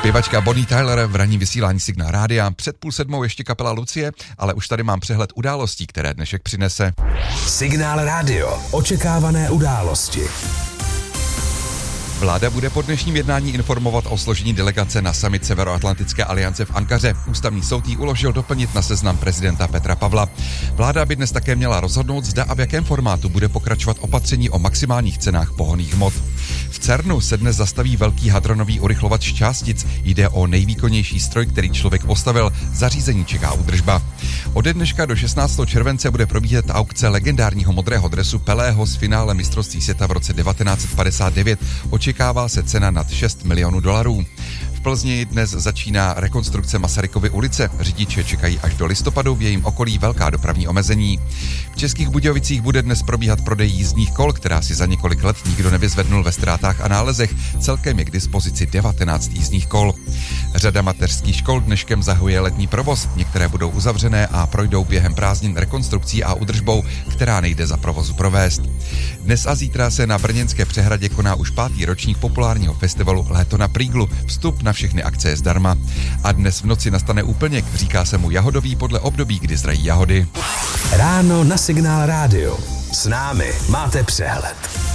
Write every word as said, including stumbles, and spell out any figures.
Zpěvačka Bonnie Tyler v ranním vysílání Signál rádia. Před půl sedmou ještě kapela Lucie, ale už tady mám přehled událostí, které dnešek přinese. Signál rádio. Očekávané události. Vláda bude po dnešním jednání informovat o složení delegace na summit Severoatlantické aliance v Ankaře. Ústavní soud jí uložil doplnit na seznam prezidenta Petra Pavla. Vláda by dnes také měla rozhodnout, zda a v jakém formátu bude pokračovat opatření o maximálních cenách pohonných hmot. V CERNu se dnes zastaví velký hadronový urychlovač částic. Jde o nejvýkonnější stroj, který člověk postavil. Zařízení čeká údržba. Ode dneška do šestnáctého července bude probíhat aukce legendárního modrého dresu Pelého z finále mistrovství světa v roce devatenáct set padesát devět. Očekává se cena nad šest milionů dolarů. V Plzni dnes začíná rekonstrukce Masarykovy ulice. Řidiče čekají až do listopadu, v jejím okolí velká dopravní omezení. V Českých Budějovicích bude dnes probíhat prodej jízdních kol, která si za několik let nikdo nevyzvednul ve ztrátách a nálezech. Celkem je k dispozici devatenáct jízdních kol. Řada mateřských škol dneškem zahuje letní provoz. Některé budou uzavřené a projdou během prázdnin rekonstrukcí a údržbou, která nejde za provozu provést. Dnes a zítra se na Brněnské přehradě koná už pátý ročník populárního festivalu Léto na Prýglu. Vstup na všechny akce je zdarma. A dnes v noci nastane úplněk, říká se mu jahodový podle období, kdy zrají jahody. Ráno na Signál rádio. S námi máte přehled.